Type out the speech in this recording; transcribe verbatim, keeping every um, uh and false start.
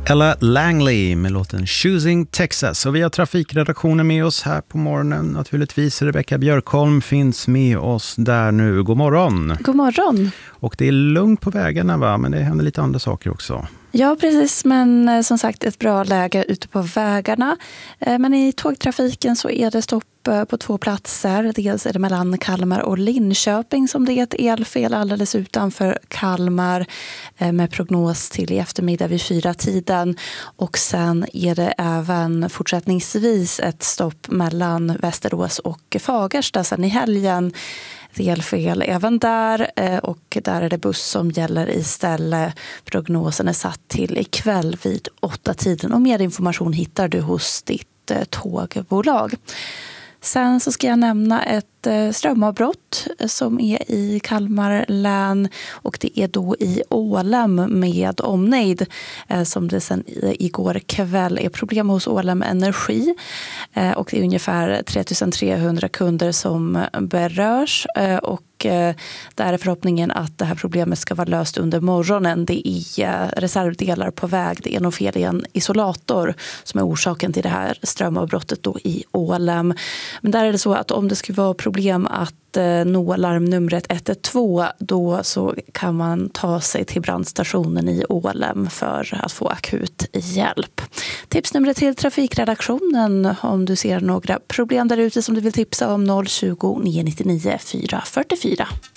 Ella Langley med låten Choosing Texas. Och vi har trafikredaktionen med oss här på morgonen. Naturligtvis Rebecca Björkholm finns med oss där nu. God morgon. God morgon. Och det är lugnt på vägarna, va? Men det händer lite andra saker också. Ja, precis. Men som sagt ett bra läge ute på vägarna. Men i tågtrafiken så är det stopp på två platser. Dels är det mellan Kalmar och Linköping som det är ett elfel alldeles utanför Kalmar med prognos till i eftermiddag vid fyra tiden. Och sen är det även fortsättningsvis ett stopp mellan Västerås och Fagersta sen i helgen. Elfel även där, och där är det buss som gäller istället. Prognosen är satt till ikväll vid åtta tiden och mer information hittar du hos ditt tågbolag. Sen så ska jag nämna ett strömavbrott som är i Kalmar län, och det är då i Ålem med omnejd som det sen igår kväll är problem hos Ålem Energi, och det är ungefär tre tusen trehundra kunder som berörs, och där är förhoppningen att det här problemet ska vara löst under morgonen. Det är reservdelar på väg, det är nog fel i en isolator som är orsaken till det här strömavbrottet då i Ålem. Men där är det så att om det skulle vara problem att nå larmnumret ett ett två, då så kan man ta sig till brandstationen i Ålem för att få akut hjälp. Tipsnumret till trafikredaktionen om du ser några problem där ute som du vill tipsa om: noll tjugo, nio nio nio, fyra fyra fyra.